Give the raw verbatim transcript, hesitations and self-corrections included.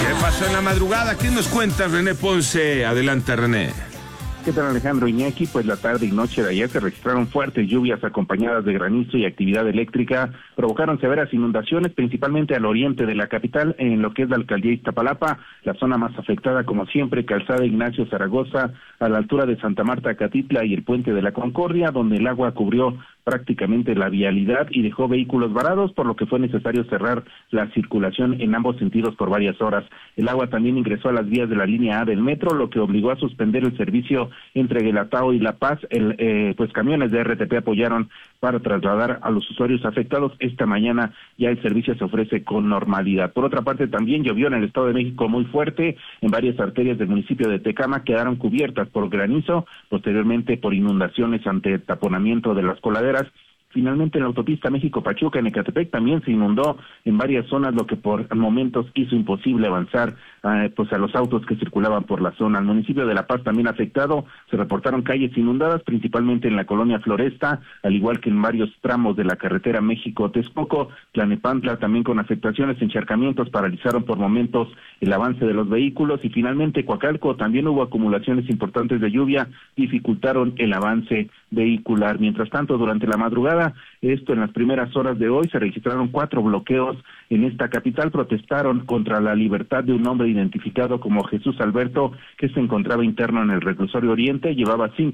¿Qué pasó en la madrugada? ¿Qué nos cuenta René Ponce? Adelante, René. ¿Qué tal, Alejandro Iñaki? Pues la tarde y noche de ayer se registraron fuertes lluvias acompañadas de granizo y actividad eléctrica. Provocaron severas inundaciones, principalmente al oriente de la capital, en lo que es la alcaldía Iztapalapa. La zona más afectada, como siempre, Calzada Ignacio Zaragoza, a la altura de Santa Marta, Catitla y el Puente de la Concordia, donde el agua cubrió prácticamente la vialidad y dejó vehículos varados, por lo que fue necesario cerrar la circulación en ambos sentidos por varias horas. El agua también ingresó a las vías de la línea A del metro, lo que obligó a suspender el servicio entre Guelatao y La Paz. El, eh, pues camiones de R T P apoyaron para trasladar a los usuarios afectados. Esta mañana ya el servicio se ofrece con normalidad. Por otra parte, también llovió en el Estado de México muy fuerte. En varias arterias del municipio de Tecama quedaron cubiertas por granizo, posteriormente por inundaciones ante el taponamiento de las coladeras. Finalmente, en la autopista México-Pachuca, en Ecatepec, también se inundó en varias zonas, lo que por momentos hizo imposible avanzar eh, pues a los autos que circulaban por la zona. El municipio de La Paz también afectado, se reportaron calles inundadas, principalmente en la colonia Floresta, al igual que en varios tramos de la carretera México-Texcoco. Tlanepantla también con afectaciones, encharcamientos, paralizaron por momentos el avance de los vehículos. Y finalmente, Coacalco, también hubo acumulaciones importantes de lluvia, dificultaron el avance vehicular. Mientras tanto, durante la madrugada, esto en las primeras horas de hoy, se registraron cuatro bloqueos en esta capital. Protestaron contra la libertad de un hombre identificado como Jesús Alberto, que se encontraba interno en el reclusorio Oriente. Llevaba cinco